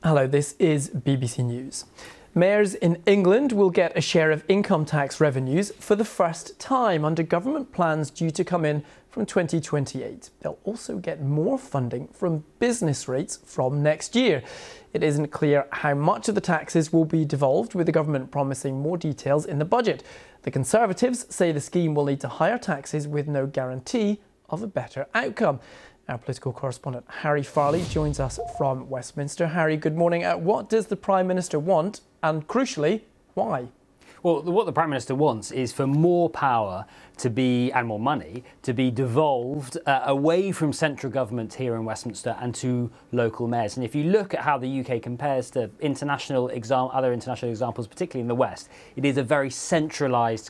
Hello, this is BBC News. Mayors in England will get a share of income tax revenues for the first time under government plans due to come in from 2028. They'll also get more funding from business rates from next year. It isn't clear how much of the taxes will be devolved, with the government promising more details in the budget. The Conservatives say the scheme will lead to higher taxes with no guarantee of a better outcome. Our political correspondent Harry Farley joins us from Westminster. Harry, good morning. What does the Prime Minister want, and crucially, why? Well, what the Prime Minister wants is for more power and more money to be devolved away from central government here in Westminster and to local mayors. And if you look at how the UK compares to other international examples, particularly in the West, it is a very centralised